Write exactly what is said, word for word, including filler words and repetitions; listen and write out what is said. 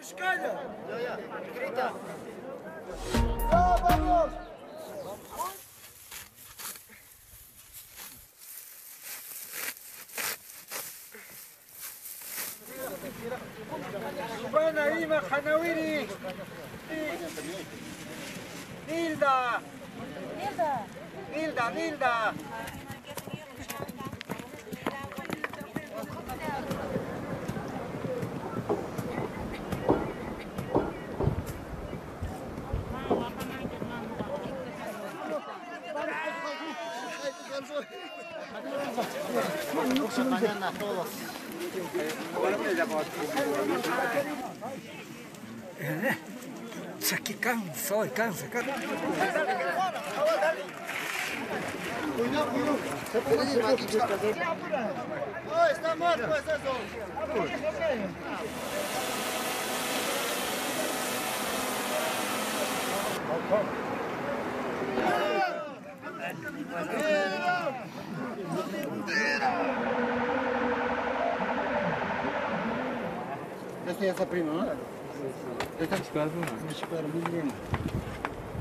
escalha! Ja, ja, grita! Já, vamos! Subana Ima Hanawiri! Nilda! Nilda! Nilda, Nilda! Mañana todos. Isso aqui cansa, olha, cansa, cansa. Cuidado, cuidado. Se puede ir aquí, está. Oh, está mal, pues eso. Esta é essa prima, não é? Esta é a escola, não é? A escola, muito linda.